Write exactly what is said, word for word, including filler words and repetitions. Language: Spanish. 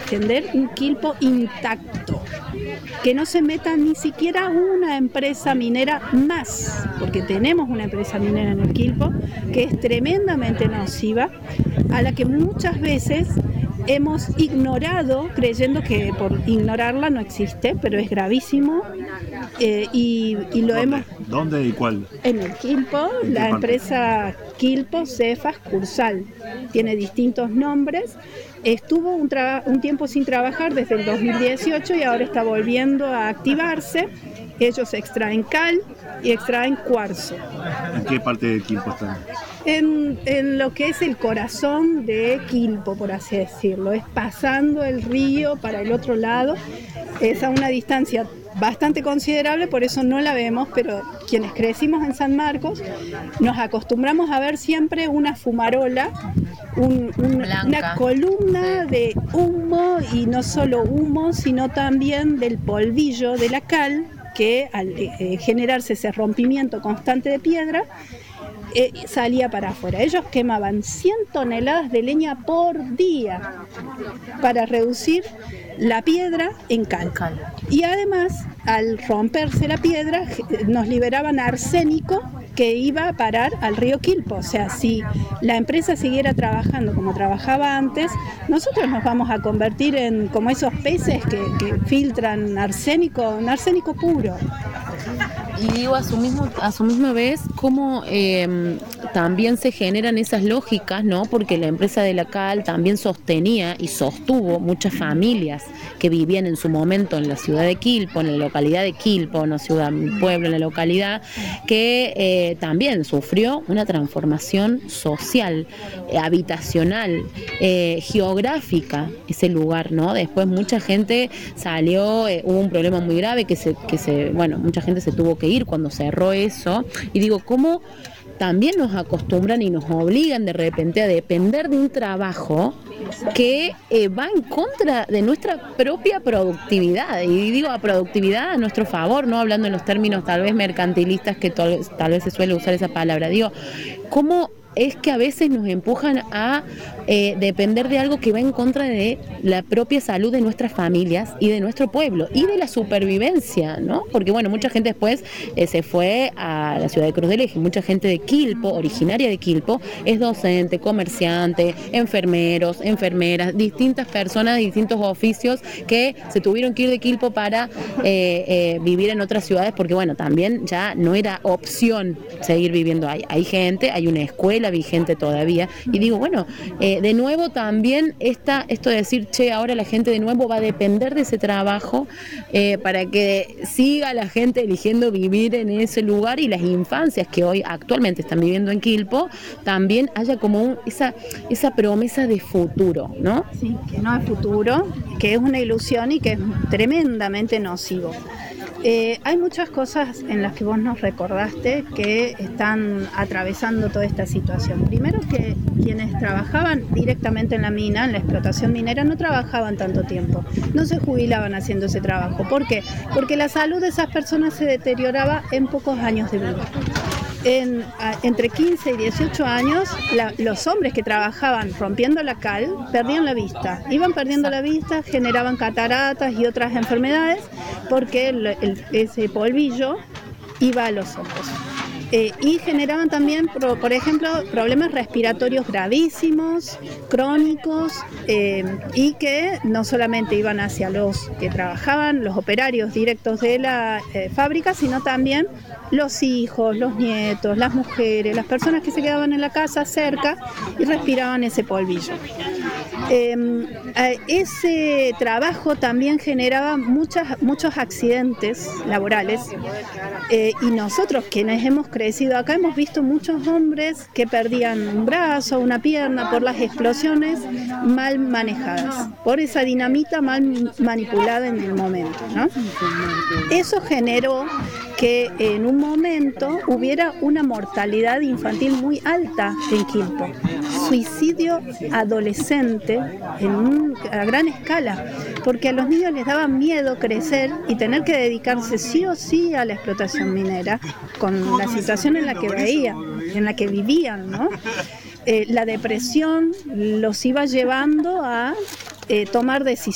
defender un Quilpo intacto, que no se meta ni siquiera una empresa minera más, porque tenemos una empresa minera en el Quilpo que es tremendamente nociva, a la que muchas veces hemos ignorado, creyendo que por ignorarla no existe, pero es gravísimo, eh, y, y lo ¿Dónde? hemos... ¿Dónde y cuál? En el Quilpo, ¿En la qué parte? empresa Quilpo Cefas Cursal, tiene distintos nombres, estuvo un, tra- un tiempo sin trabajar desde el dos mil dieciocho y ahora está volviendo a activarse. Ellos extraen cal y extraen cuarzo. ¿En qué parte de Quilpo están? En, en lo que es el corazón de Quilpo, por así decirlo, es pasando el río para el otro lado, es a una distancia bastante considerable, por eso no la vemos, pero quienes crecimos en San Marcos nos acostumbramos a ver siempre una fumarola, un, un, una columna de humo, y no solo humo, sino también del polvillo de la cal, que al eh, generarse ese rompimiento constante de piedra, Eh, salía para afuera. Ellos quemaban cien toneladas de leña por día para reducir la piedra en cal. Y además, al romperse la piedra, nos liberaban arsénico que iba a parar al río Quilpo. O sea, si la empresa siguiera trabajando como trabajaba antes, nosotros nos vamos a convertir en como esos peces que, que filtran arsénico, un arsénico puro. Y digo, a su, mismo, a su misma vez, cómo eh, también se generan esas lógicas, ¿no? Porque la empresa de la cal también sostenía y sostuvo muchas familias que vivían en su momento en la ciudad de Quilpo, en la localidad de Quilpo, no ciudad, pueblo, en la localidad, que eh, también sufrió una transformación social, eh, habitacional, eh, geográfica, ese lugar, ¿no? Después mucha gente salió, eh, hubo un problema muy grave que se, que se, bueno, mucha gente se tuvo que ir cuando cerró eso, y digo, ¿cómo también nos acostumbran y nos obligan de repente a depender de un trabajo que eh, va en contra de nuestra propia productividad? Y digo, a productividad a nuestro favor, no hablando en los términos tal vez mercantilistas que tal, tal vez se suele usar esa palabra. Digo, ¿cómo es que a veces nos empujan a eh, depender de algo que va en contra de la propia salud de nuestras familias y de nuestro pueblo y de la supervivencia, ¿no? Porque bueno, mucha gente después eh, se fue a la ciudad de Cruz del Eje, mucha gente de Quilpo, originaria de Quilpo, es docente, comerciante, enfermeros, enfermeras, distintas personas de distintos oficios que se tuvieron que ir de Quilpo para eh, eh, vivir en otras ciudades, porque bueno, también ya no era opción seguir viviendo ahí. Hay gente, hay una escuela vigente todavía, y digo, bueno, eh, de nuevo también esta, esto de decir, che, ahora la gente de nuevo va a depender de ese trabajo eh, para que siga la gente eligiendo vivir en ese lugar, y las infancias que hoy actualmente están viviendo en Quilpo, también haya como un, esa, esa promesa de futuro, ¿no? Sí, que no es futuro, que es una ilusión y que es tremendamente nocivo. Eh, hay muchas cosas en las que vos nos recordaste que están atravesando toda esta situación. Primero, que quienes trabajaban directamente en la mina, en la explotación minera, no trabajaban tanto tiempo, no se jubilaban haciendo ese trabajo. ¿Por qué? Porque la salud de esas personas se deterioraba en pocos años de vida. En, a, entre quince y dieciocho años, la, los hombres que trabajaban rompiendo la cal perdían la vista, iban perdiendo la vista, generaban cataratas y otras enfermedades porque el, el, ese polvillo iba a los ojos. Eh, y generaban también, por, por ejemplo, problemas respiratorios gravísimos, crónicos, eh, y que no solamente iban hacia los que trabajaban, los operarios directos de la eh, fábrica, sino también los hijos, los nietos, las mujeres, las personas que se quedaban en la casa cerca y respiraban ese polvillo. Eh, ese trabajo también generaba muchas, muchos accidentes laborales, eh, y nosotros quienes hemos crecido acá hemos visto muchos hombres que perdían un brazo, una pierna por las explosiones mal manejadas, por esa dinamita mal manipulada en el momento, ¿no? Eso generó que en un momento hubiera una mortalidad infantil muy alta en Quilpo, suicidio adolescente en un, a gran escala, porque a los niños les daba miedo crecer y tener que dedicarse sí o sí a la explotación minera, con la situación en la que veían, en la que vivían, ¿no? Eh, la depresión los iba llevando a eh, tomar decisiones.